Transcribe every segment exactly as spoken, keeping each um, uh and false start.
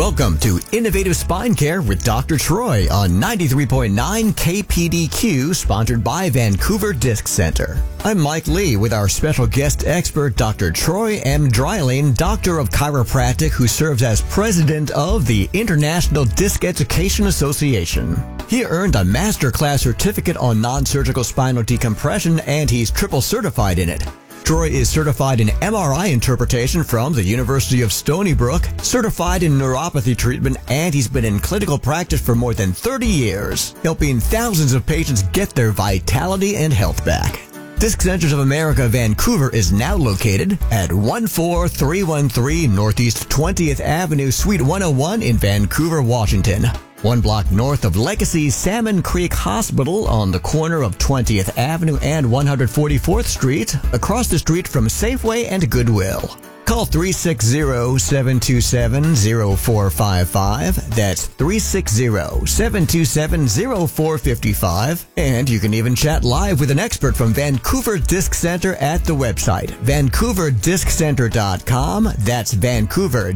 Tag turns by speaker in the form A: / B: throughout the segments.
A: Welcome to Innovative Spine Care with Doctor Troy on ninety-three point nine K P D Q, sponsored by Vancouver Disc Center. I'm Mike Lee with our special guest expert, Doctor Troy M. Dreiling, Doctor of Chiropractic, who serves as President of the International Disc Education Association. He earned a Master Class Certificate on Non-Surgical Spinal Decompression, and he's triple certified in it. Troy is certified in M R I interpretation from the University of Stony Brook, certified in neuropathy treatment, and he's been in clinical practice for more than thirty years, helping thousands of patients get their vitality and health back. Disc Centers of America Vancouver is now located at one four three one three Northeast twentieth Avenue, Suite one oh one in Vancouver, Washington. One block north of Legacy Salmon Creek Hospital on the corner of twentieth Avenue and one hundred forty-fourth Street, across the street from Safeway and Goodwill. Call three six zero, seven two seven, zero four five five. That's three six zero, seven two seven, zero four five five. And you can even chat live with an expert from Vancouver Disc Center at the website, vancouver disc center dot com. That's Vancouver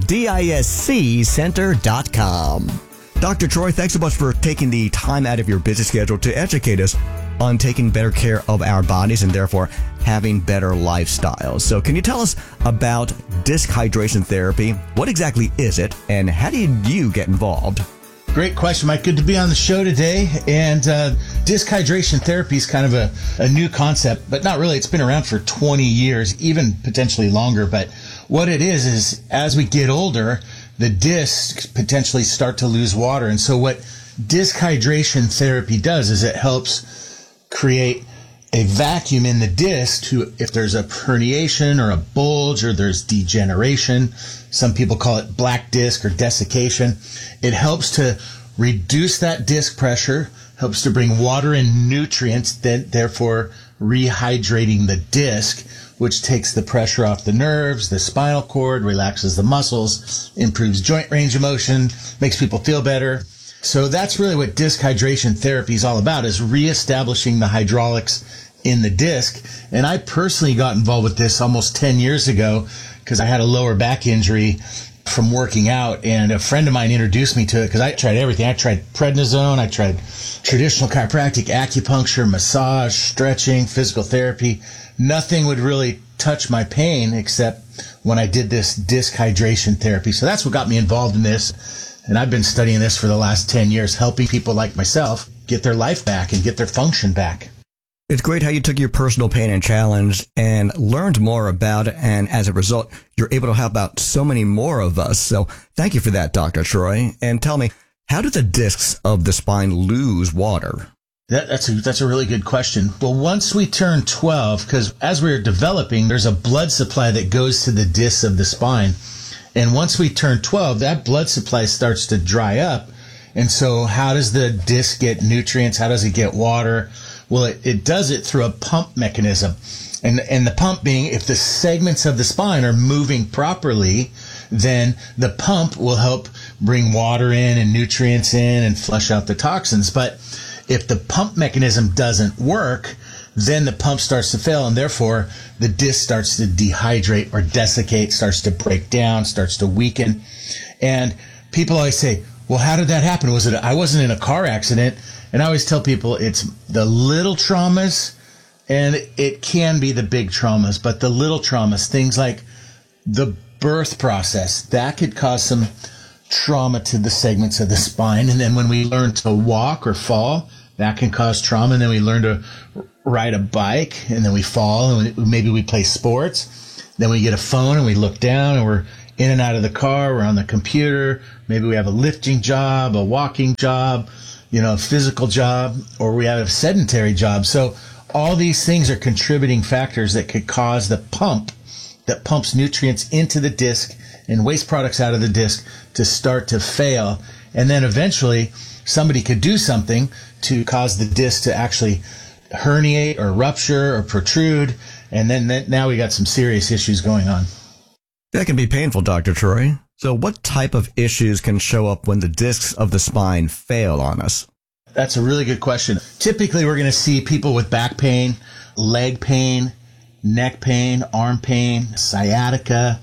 A: Disc Center dot com. Doctor Troy, thanks so much for taking the time out of your busy schedule to educate us on taking better care of our bodies and therefore having better lifestyles. So can you tell us about disc hydration therapy? What exactly is it, and how did you get involved?
B: Great question, Mike. Good to be on the show today. And uh, disc hydration therapy is kind of a, a new concept, but not really. It's been around for twenty years, even potentially longer. But what it is, is as we get older, the discs potentially start to lose water. And so what disc hydration therapy does is it helps create a vacuum in the disc to, if there's a herniation or a bulge or there's degeneration, some people call it black disc or desiccation, it helps to reduce that disc pressure, helps to bring water and nutrients, then therefore rehydrating the disc, which takes the pressure off the nerves, the spinal cord, relaxes the muscles, improves joint range of motion, makes people feel better. So that's really what disc hydration therapy is all about, is reestablishing the hydraulics in the disc. And I personally got involved with this almost ten years ago because I had a lower back injury from working out, and a friend of mine introduced me to it because I tried everything. I tried prednisone, I tried traditional chiropractic, acupuncture, massage, stretching, physical therapy. Nothing would really touch my pain except when I did this disc hydration therapy. So that's what got me involved in this. And I've been studying this for the last ten years, helping people like myself get their life back and get their function back.
A: It's great how you took your personal pain and challenge and learned more about it, and as a result, you're able to help out so many more of us. So thank you for that, Doctor Troy. And tell me, how do the discs of the spine lose water?
B: That, that's a, that's a really good question. Well, once we turn twelve, because as we're developing, there's a blood supply that goes to the discs of the spine. And once we turn twelve, that blood supply starts to dry up. And so how does the disc get nutrients? How does it get water? Well, it, it does it through a pump mechanism. And, and the pump being, if the segments of the spine are moving properly, then the pump will help bring water in and nutrients in and flush out the toxins. But if the pump mechanism doesn't work, then the pump starts to fail, and therefore the disc starts to dehydrate or desiccate, starts to break down, starts to weaken. And people always say, well, how did that happen? Was it, I wasn't in a car accident. And I always tell people it's the little traumas, and it can be the big traumas, but the little traumas, things like the birth process, that could cause some trauma to the segments of the spine. And then when we learn to walk or fall, that can cause trauma. And then we learn to ride a bike, and then we fall, and we, maybe we play sports. Then we get a phone and we look down, and we're in and out of the car, we're on the computer. Maybe we have a lifting job, a walking job, you know, a physical job, or we have a sedentary job. So all these things are contributing factors that could cause the pump that pumps nutrients into the disc and waste products out of the disc to start to fail. And then eventually somebody could do something to cause the disc to actually herniate or rupture or protrude. And then that, now we got some serious issues going on.
A: That can be painful, Doctor Troy. So what type of issues can show up when the discs of the spine fail on us?
B: That's a really good question. Typically, we're going to see people with back pain, leg pain, neck pain, arm pain, sciatica.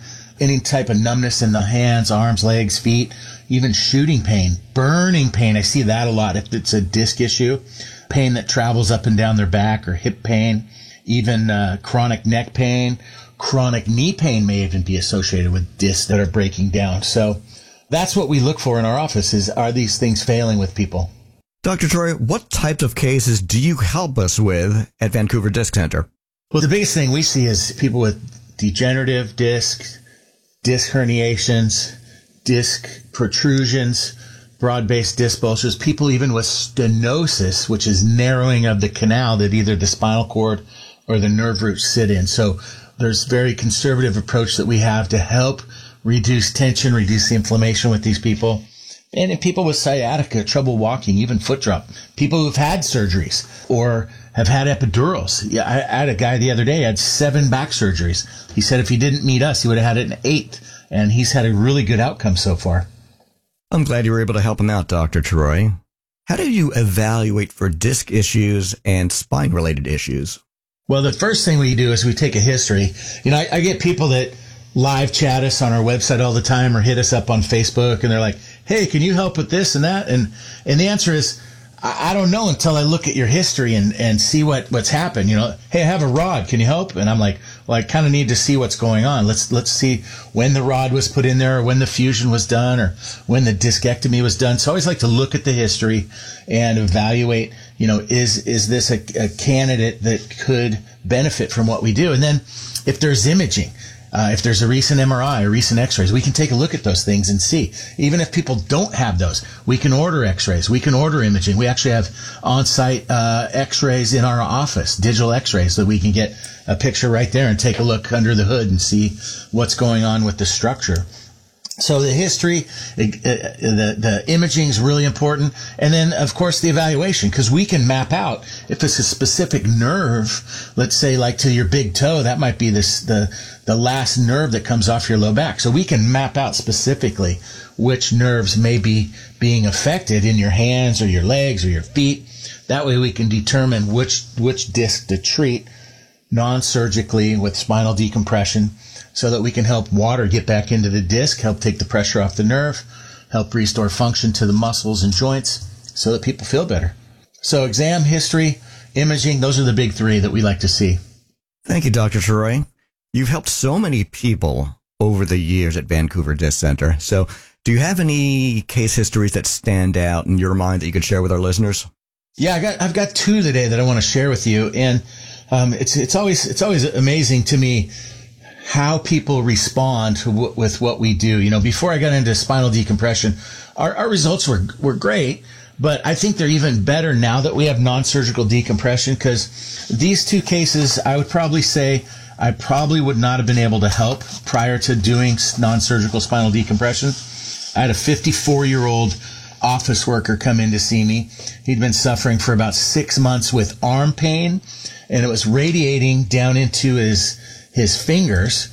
B: any type of numbness in the hands, arms, legs, feet, even shooting pain, burning pain. I see that a lot if it's a disc issue, pain that travels up and down their back, or hip pain, even uh, chronic neck pain, chronic knee pain may even be associated with discs that are breaking down. So that's what we look for in our office is, are these things failing with people?
A: Doctor Troy, what types of cases do you help us with at Vancouver Disc Center?
B: Well, the biggest thing we see is people with degenerative disc, disc herniations, disc protrusions, broad-based disc bulges, people even with stenosis, which is narrowing of the canal that either the spinal cord or the nerve roots sit in. So there's a very conservative approach that we have to help reduce tension, reduce the inflammation with these people. And in people with sciatica, trouble walking, even foot drop, people who've had surgeries or have had epidurals. Yeah, I had a guy the other day had seven back surgeries. He said if he didn't meet us, he would have had it in eight. And he's had a really good outcome so far.
A: I'm glad you were able to help him out, Doctor Troy. How do you evaluate for disc issues and spine-related issues?
B: Well, the first thing we do is we take a history. You know, I, I get people that live chat us on our website all the time or hit us up on Facebook, and they're like, hey, can you help with this and that? And and the answer is, I, I don't know until I look at your history and, and see what, what's happened. You know, hey, I have a rod. Can you help? And I'm like, well, I kind of need to see what's going on. Let's let's see when the rod was put in there, or when the fusion was done, or when the discectomy was done. So I always like to look at the history and evaluate, you know, is is this a, a candidate that could benefit from what we do? And then if there's imaging, Uh, if there's a recent M R I or recent x-rays, we can take a look at those things and see. Even if people don't have those, we can order x-rays. We can order imaging. We actually have on-site uh, x-rays in our office, digital x-rays, so we can get a picture right there and take a look under the hood and see what's going on with the structure. So the history, uh, the, the imaging is really important. And then, of course, the evaluation, because we can map out if it's a specific nerve, let's say like to your big toe, that might be this, the, the last nerve that comes off your low back. So we can map out specifically which nerves may be being affected in your hands or your legs or your feet. That way we can determine which, which disc to treat non-surgically with spinal decompression, so that we can help water get back into the disc, help take the pressure off the nerve, help restore function to the muscles and joints so that people feel better. So exam, history, imaging, those are the big three that we like to see.
A: Thank you, Doctor Troy. You've helped so many people over the years at Vancouver Disc Center. So do you have any case histories that stand out in your mind that you could share with our listeners?
B: Yeah, I got, I've got two today that I want to share with you. And um, it's, it's always, it's always amazing to me how people respond to w- with what we do. You know, before I got into spinal decompression, our, our results were, were great, but I think they're even better now that we have non-surgical decompression, because these two cases, I would probably say I probably would not have been able to help prior to doing non-surgical spinal decompression. I had a fifty-four-year-old office worker come in to see me. He'd been suffering for about six months with arm pain, and it was radiating down into his his fingers,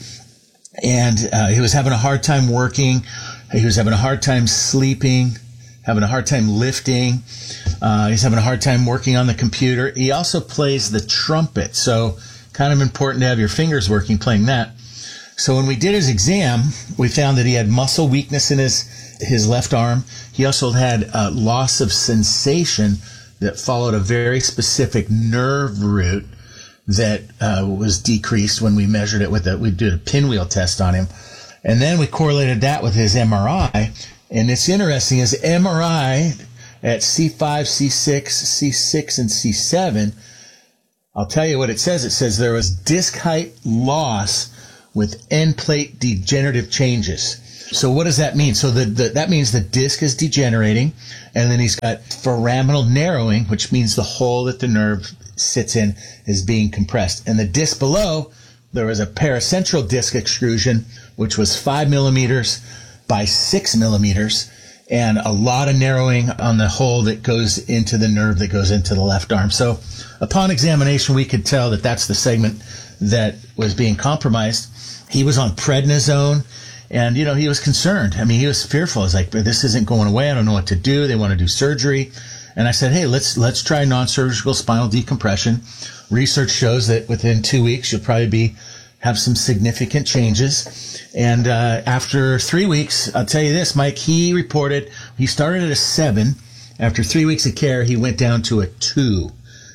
B: and uh, he was having a hard time working. He was having a hard time sleeping, having a hard time lifting. Uh, he's having a hard time working on the computer. He also plays the trumpet, so kind of important to have your fingers working playing that. So when we did his exam, we found that he had muscle weakness in his, his left arm. He also had uh, loss of sensation that followed a very specific nerve root that uh, was decreased when we measured it with a, we did a pinwheel test on him. And then we correlated that with his M R I. And it's interesting, his M R I at C five, C six, C six, and C seven, I'll tell you what it says. It says there was disc height loss with end plate degenerative changes. So what does that mean? So the, the, that means the disc is degenerating, and then he's got foraminal narrowing, which means the hole that the nerve sits in is being compressed. And the disc below, there was a paracentral disc extrusion, which was five millimeters by six millimeters, and a lot of narrowing on the hole that goes into the nerve that goes into the left arm. So upon examination, we could tell that that's the segment that was being compromised. He was on prednisone, and, you know, he was concerned. I mean, he was fearful. He's like, this isn't going away. I don't know what to do. They want to do surgery. And I said, hey, let's let's try non-surgical spinal decompression. Research shows that within two weeks, you'll probably be have some significant changes. And uh, after three weeks, I'll tell you this, Mike, he reported he started at a seven. After three weeks of care, he went down to a two.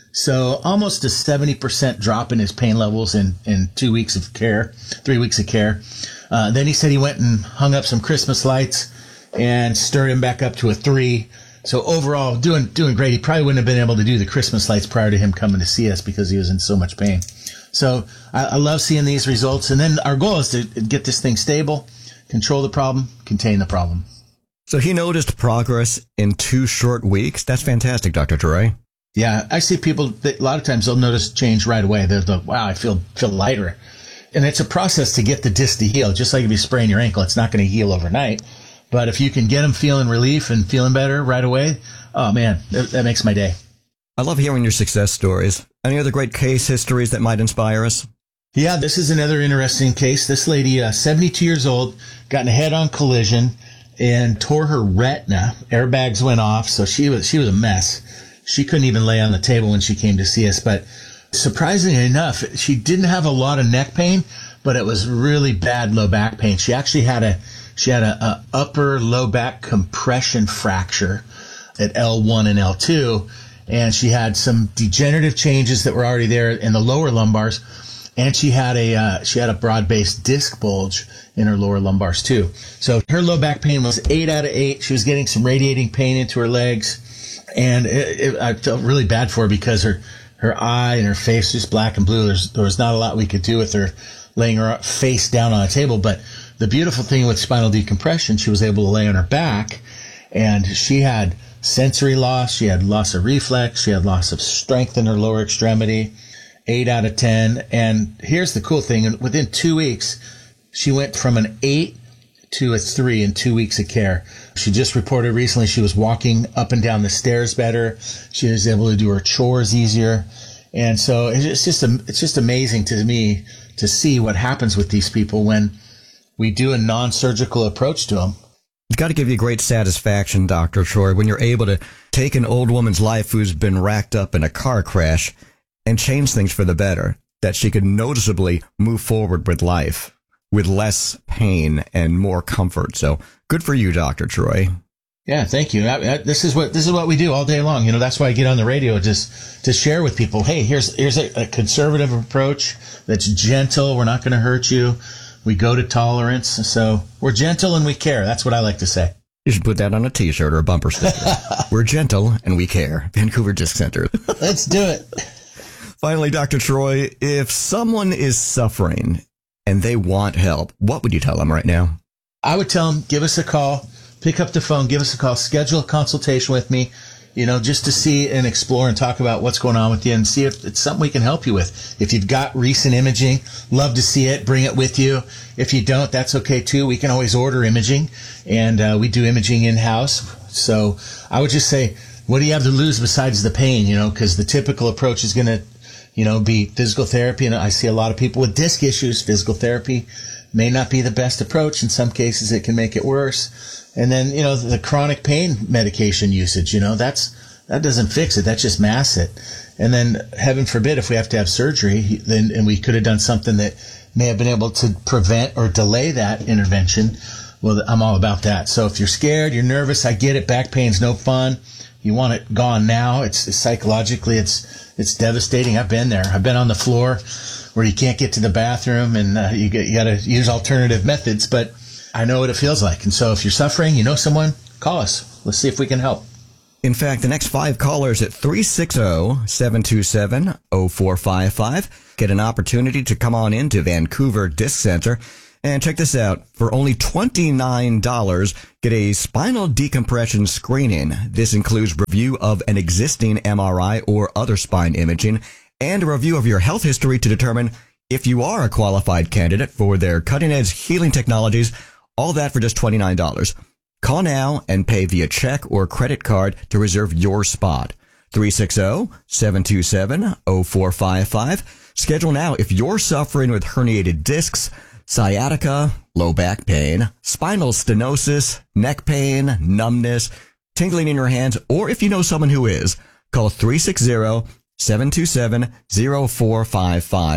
B: So almost a seventy percent drop in his pain levels in, in two weeks of care, three weeks of care. Uh, then he said he went and hung up some Christmas lights and stirred him back up to a three. So overall, doing doing great. He probably wouldn't have been able to do the Christmas lights prior to him coming to see us because he was in so much pain. So I, I love seeing these results. And then our goal is to get this thing stable, control the problem, contain the problem.
A: So he noticed progress in two short weeks. That's fantastic, Doctor Troy.
B: Yeah, I see people that a lot of times they'll notice change right away. They're like, wow, I feel feel lighter. And it's a process to get the disc to heal. Just like if you sprain your ankle, it's not going to heal overnight. But if you can get them feeling relief and feeling better right away, oh man, that, that makes my day.
A: I love hearing your success stories. Any other great case histories that might inspire us?
B: Yeah, this is another interesting case. This lady, uh, seventy-two years old, got in a head-on collision and tore her retina. Airbags went off, so she was she was a mess. She couldn't even lay on the table when she came to see us. But surprisingly enough, she didn't have a lot of neck pain, but it was really bad low back pain. She actually had a she had a, a upper low back compression fracture at L one and L two, and she had some degenerative changes that were already there in the lower lumbars, and she had a uh, she had a broad-based disc bulge in her lower lumbars too. So her low back pain was eight out of eight. She was getting some radiating pain into her legs, and it, it, I felt really bad for her because her her eye and her face was black and blue. There's, there was not a lot we could do with her laying her face down on a table. But the beautiful thing with spinal decompression, she was able to lay on her back, and she had sensory loss. She had loss of reflex. She had loss of strength in her lower extremity, eight out of ten. And here's the cool thing. Within two weeks, she went from an eight to a three in two weeks of care. She just reported recently she was walking up and down the stairs better. She was able to do her chores easier. And so it's just, it's just amazing to me to see what happens with these people when we do a non-surgical approach to them.
A: It's got to give you great satisfaction, Doctor Troy, when you're able to take an old woman's life who's been racked up in a car crash and change things for the better, that she could noticeably move forward with life with less pain and more comfort. So good for you, Doctor Troy.
B: Yeah, thank you. I, I, this is what this is what we do all day long. You know, that's why I get on the radio, just to share with people. Hey, here's here's a, a conservative approach that's gentle. We're not going to hurt you. We go to tolerance. So we're gentle and we care. That's what I like to say.
A: You should put that on a T-shirt or a bumper sticker. We're gentle and we care. Vancouver Disc Center.
B: Let's do it.
A: Finally, Doctor Troy, if someone is suffering and they want help, what would you tell them right now?
B: I would tell them, give us a call, pick up the phone, give us a call, schedule a consultation with me, you know, just to see and explore and talk about what's going on with you and see if it's something we can help you with. If you've got recent imaging, love to see it, bring it with you. If you don't, that's okay too. We can always order imaging, and uh, we do imaging in-house. So I would just say, what do you have to lose besides the pain, you know, because the typical approach is going to, you know, be physical therapy. And I see a lot of people with disc issues. Physical therapy may not be the best approach. In some cases, it can make it worse. And then, you know, the chronic pain medication usage, you know, that's, that doesn't fix it. That just masks it. And then heaven forbid, if we have to have surgery, then, and we could have done something that may have been able to prevent or delay that intervention. Well, I'm all about that. So if you're scared, you're nervous, I get it. Back pain's no fun. You want it gone now. It's, it's psychologically, it's, it's devastating. I've been there. I've been on the floor where you can't get to the bathroom, and uh, you, get, you got to use alternative methods, but I know what it feels like. And so if you're suffering, you know someone, call us. Let's see if we can help.
A: In fact, the next five callers at three six zero, seven two seven, zero four five five get an opportunity to come on into Vancouver Disc Center. And check this out. For only twenty-nine dollars, get a spinal decompression screening. This includes review of an existing M R I or other spine imaging, and a review of your health history to determine if you are a qualified candidate for their cutting-edge healing technologies. All that for just twenty-nine dollars. Call now and pay via check or credit card to reserve your spot. three six zero, seven two seven, zero four five five. Schedule now if you're suffering with herniated discs, sciatica, low back pain, spinal stenosis, neck pain, numbness, tingling in your hands, or if you know someone who is, call three six zero, seven two seven, zero four five five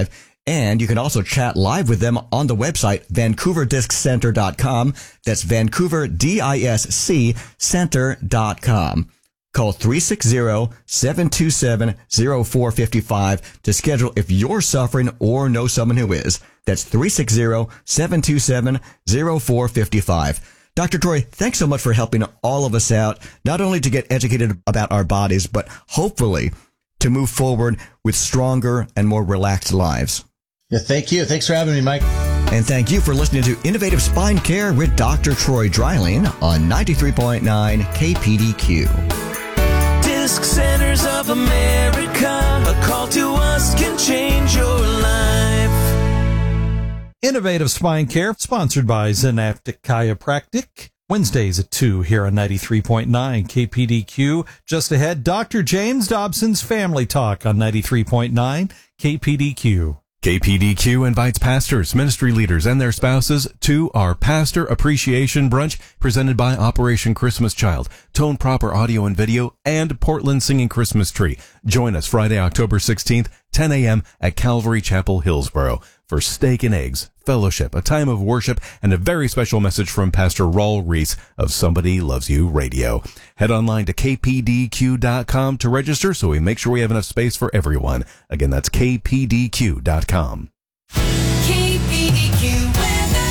A: And you can also chat live with them on the website, vancouver disc center dot com. That's Vancouver, D I S C, center dot com. Call three six zero, seven two seven, zero four five five to schedule if you're suffering or know someone who is. That's three six zero, seven two seven, zero four five five. Doctor Troy, thanks so much for helping all of us out, not only to get educated about our bodies, but hopefully to move forward with stronger and more relaxed lives.
B: Yeah, thank you. Thanks for having me, Mike.
A: And thank you for listening to Innovative Spine Care with Doctor Troy Dreiling on ninety-three point nine K P D Q.
C: Disc Centers of America, a call to us can change your life.
D: Innovative Spine Care, sponsored by Zenaptic Chiropractic. Wednesdays at two here on ninety-three point nine K P D Q. Just ahead, Doctor James Dobson's Family Talk on ninety-three point nine K P D Q.
E: K P D Q invites pastors, ministry leaders, and their spouses to our Pastor Appreciation Brunch presented by Operation Christmas Child, Tone Proper Audio and Video, and Portland Singing Christmas Tree. Join us Friday, October sixteenth, ten a.m. at Calvary Chapel, Hillsboro for steak and eggs, fellowship, a time of worship, and a very special message from Pastor Raul Reese of Somebody Loves You Radio. Head online to K P D Q dot com to register so we make sure we have enough space for everyone. Again, that's K P D Q dot com.
F: K P D Q weather.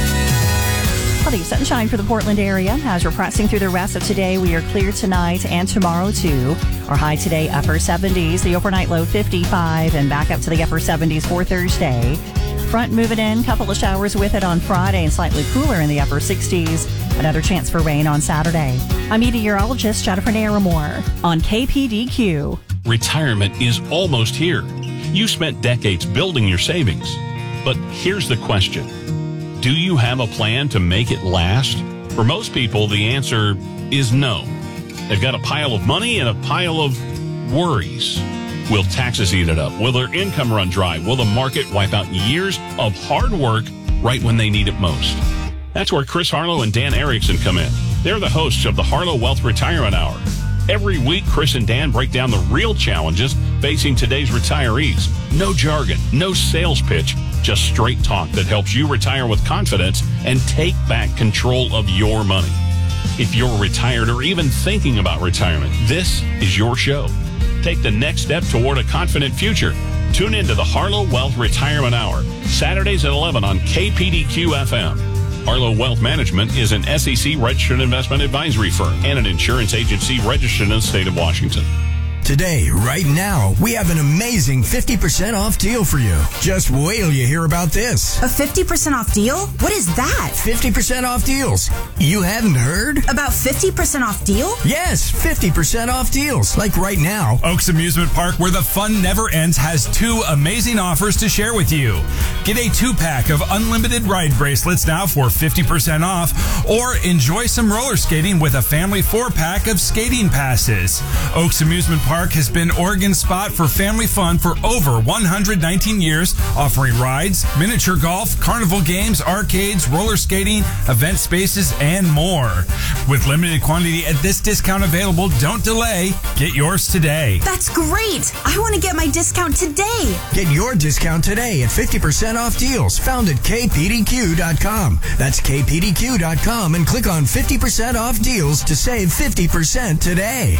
G: Plenty of sunshine for the Portland area. As we're pressing through the rest of today, we are clear tonight and tomorrow too. Our high today, upper seventies, the overnight low fifty-five, and back up to the upper seventies for Thursday. Front moving in, couple of showers with it on Friday and slightly cooler in the upper sixties. Another chance for rain on Saturday. I'm meteorologist Jennifer Naramore on K P D Q.
H: Retirement is almost here. You spent decades building your savings. But here's the question. Do you have a plan to make it last? For most people, the answer is no. They've got a pile of money and a pile of worries. Will taxes eat it up? Will their income run dry? Will the market wipe out years of hard work right when they need it most? That's where Chris Harlow and Dan Erickson come in. They're the hosts of the Harlow Wealth Retirement Hour. Every week, Chris and Dan break down the real challenges facing today's retirees. No jargon, no sales pitch, just straight talk that helps you retire with confidence and take back control of your money. If you're retired or even thinking about retirement, this is your show. Take the next step toward a confident future. Tune into the Harlow Wealth Retirement Hour, Saturdays at eleven on K P D Q F M. Harlow Wealth Management is an S E C registered investment advisory firm and an insurance agency registered in the state of Washington.
I: Today, right now, we have an amazing fifty percent off deal for you. Just wait till you hear about this.
J: A fifty percent off deal? What is that?
I: fifty percent off deals. You hadn't heard?
J: About fifty percent off deal?
I: Yes, fifty percent off deals. Like right now.
K: Oaks Amusement Park, where the fun never ends, has two amazing offers to share with you. Get a two-pack of unlimited ride bracelets now for fifty percent off, or enjoy some roller skating with a family four-pack of skating passes. Oaks Amusement Park has been Oregon's spot for family fun for over one hundred nineteen years, offering rides, miniature golf, carnival games, arcades, roller skating, event spaces, and more. With limited quantity at this discount available, don't delay. Get yours today.
J: That's great. I want to get my discount today.
I: Get your discount today at fifty percent off deals found at K P D Q dot com. That's K P D Q dot com and click on fifty percent off deals to save fifty percent today.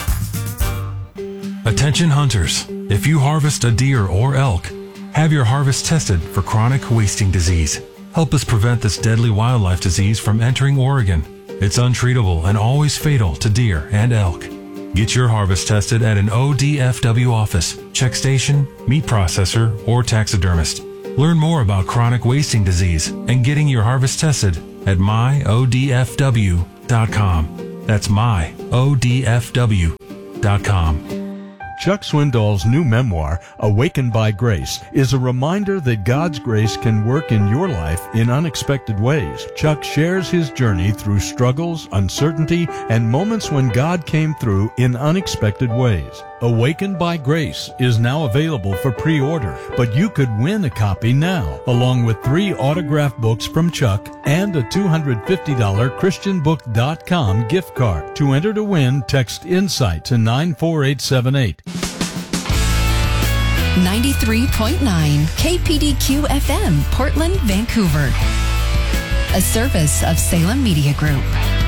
L: Attention hunters, if you harvest a deer or elk, have your harvest tested for chronic wasting disease. Help us prevent this deadly wildlife disease from entering Oregon. It's untreatable and always fatal to deer and elk. Get your harvest tested at an O D F W office, check station, meat processor, or taxidermist. Learn more about chronic wasting disease and getting your harvest tested at my O D F W dot com. That's my O D F W dot com.
M: Chuck Swindoll's new memoir, Awakened by Grace, is a reminder that God's grace can work in your life in unexpected ways. Chuck shares his journey through struggles, uncertainty, and moments when God came through in unexpected ways. Awakened by Grace is now available for pre-order, but you could win a copy now, along with three autographed books from Chuck and a two hundred fifty dollars Christian book dot com gift card. To enter to win, text INSIGHT to nine four eight seven eight.
N: ninety-three point nine K P D Q F M, Portland, Vancouver. A service of Salem Media Group.